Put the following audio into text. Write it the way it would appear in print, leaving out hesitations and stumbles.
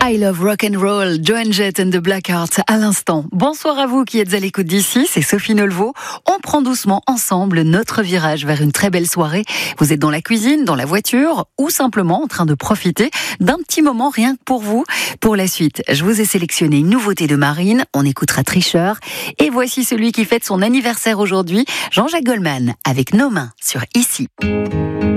I Love Rock and Roll, Joan Jett and the Blackhearts à l'instant. Bonsoir à vous qui êtes à l'écoute d'ici, c'est Sophie Nolveau. On prend doucement ensemble notre virage vers une très belle soirée. Vous êtes dans la cuisine, dans la voiture ou simplement en train de profiter d'un petit moment rien que pour vous. Pour la suite, je vous ai sélectionné une nouveauté de Marine, on écoutera Tricheur. Et voici celui qui fête son anniversaire aujourd'hui, Jean-Jacques Goldman, avec Nos mains sur Ici.